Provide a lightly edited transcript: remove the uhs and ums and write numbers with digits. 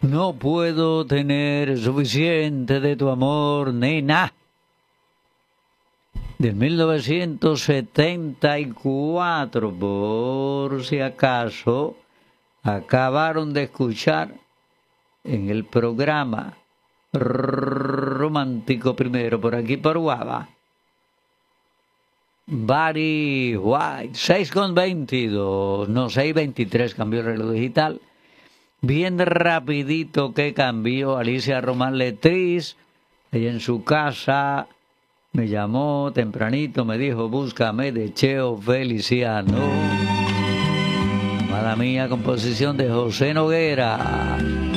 No puedo tener suficiente de tu amor, nena. De 1974, por si acaso, acabaron de escuchar en el programa romántico primero, por aquí por Guava. Barry White, 6:22, no, 6:23, cambió el reloj digital. Bien rapidito que cambió Alicia Román Letriz, ella en su casa, me llamó tempranito, me dijo, búscame de Cheo Feliciano. Amada mía, composición de José Noguera.